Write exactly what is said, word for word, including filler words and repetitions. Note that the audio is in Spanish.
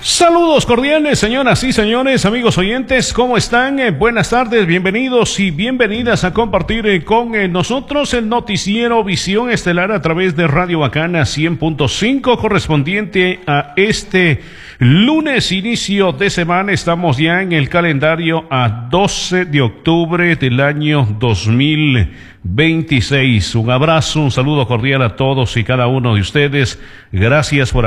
Saludos cordiales, señoras y señores, amigos oyentes, ¿cómo están? Eh, buenas tardes, bienvenidos y bienvenidas a compartir eh, con eh, nosotros el noticiero Visión Estelar a través de Radio Bacana cien punto cinco, correspondiente a este lunes, inicio de semana. Estamos ya en el calendario a doce de octubre del año dos mil veintiséis. Un abrazo, un saludo cordial a todos y cada uno de ustedes. Gracias por